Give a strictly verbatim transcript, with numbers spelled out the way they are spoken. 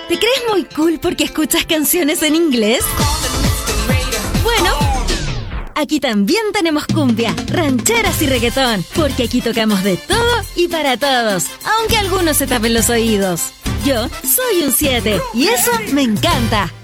¿Te crees muy cool porque escuchas canciones en inglés? Bueno, aquí también tenemos cumbia, rancheras y reggaetón, porque aquí tocamos de todo y para todos, aunque algunos se tapen los oídos. Yo soy un siete y eso me encanta.